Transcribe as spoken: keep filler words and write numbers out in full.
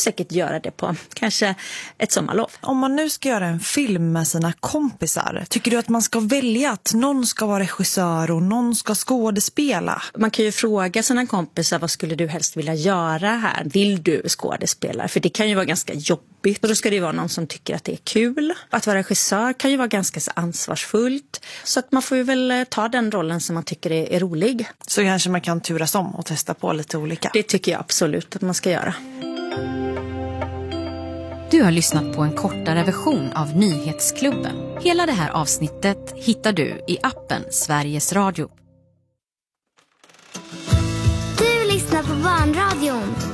säkert göra det på kanske ett sommarlov. Om man nu ska göra en film med sina kompisar, tycker du att man ska välja att någon ska vara regissör och någon ska skådespela? Man kan ju fråga sina kompisar, vad skulle du helst vilja göra här? Vill du skådespela? För det kan ju vara ganska jobbigt. Och då ska det ju vara någon som tycker att det är kul. Att vara regissör kan ju vara ganska så ansvarsfullt. Så att man får ju väl ta den rollen som man tycker är, är rolig. Så kanske man kan turas om och testa på lite olika. Det tycker jag absolut att man ska göra. Du har lyssnat på en kortare version av Nyhetsklubben. Hela det här avsnittet hittar du i appen Sveriges Radio. Du lyssnar på Barnradion.